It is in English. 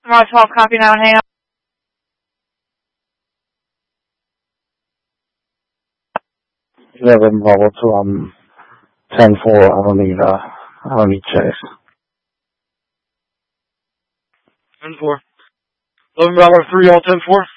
Tomorrow 12, copy now, hang up. 11 Bravo 2, 10-4, I don't need chase. 10-4. 11 Bravo 3, all 10-4.